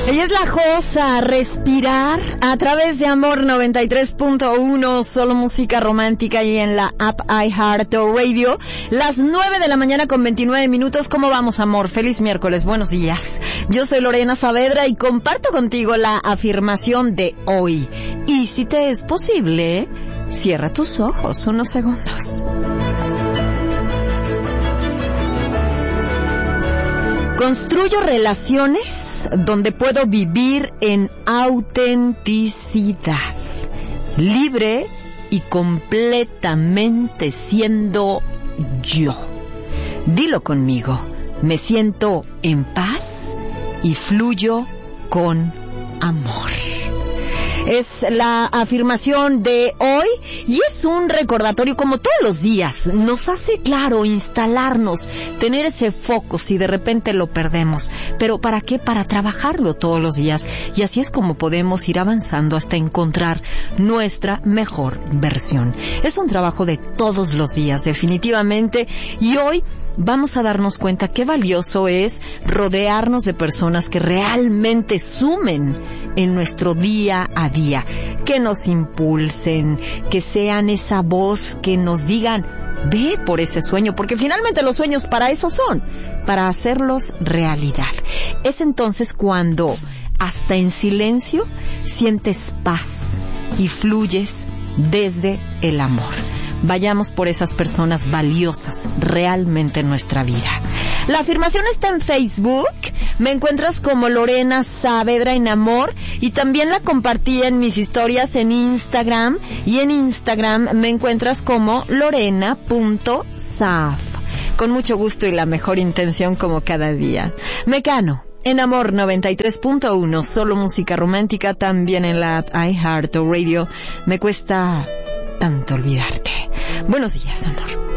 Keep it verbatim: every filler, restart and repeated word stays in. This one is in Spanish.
Ella es la Josa, Respirar, a través de Amor noventa y tres punto uno, solo música romántica, y en la app iHeartRadio, las nueve de la mañana con veintinueve minutos. ¿Cómo vamos, amor? Feliz miércoles, buenos días. Yo soy Lorena Saavedra y comparto contigo la afirmación de hoy. Y si te es posible, cierra tus ojos unos segundos. Construyo relaciones donde puedo vivir en autenticidad, libre y completamente siendo yo. Dilo conmigo, me siento en paz y fluyo con amor. Es la afirmación de hoy y es un recordatorio, como todos los días. Nos hace claro instalarnos, tener ese foco si de repente lo perdemos. ¿Pero para qué? Para trabajarlo todos los días. Y así es como podemos ir avanzando hasta encontrar nuestra mejor versión. Es un trabajo de todos los días, definitivamente. Y hoy vamos a darnos cuenta qué valioso es rodearnos de personas que realmente sumen en nuestro día a día, que nos impulsen, que sean esa voz que nos digan, ve por ese sueño, porque finalmente los sueños para eso son, para hacerlos realidad. Es entonces cuando, hasta en silencio, sientes paz y fluyes desde el amor. Vayamos por esas personas valiosas realmente en nuestra vida. La afirmación está en Facebook. Me encuentras como Lorena Saavedra en Amor, y también la compartí en mis historias en Instagram, y en Instagram me encuentras como lorena punto saaf. Con mucho gusto y la mejor intención, como cada día. Mecano en Amor noventa y tres punto uno, solo música romántica, también en la iHeartRadio. Me cuesta tanto olvidarte. Buenos días, amor.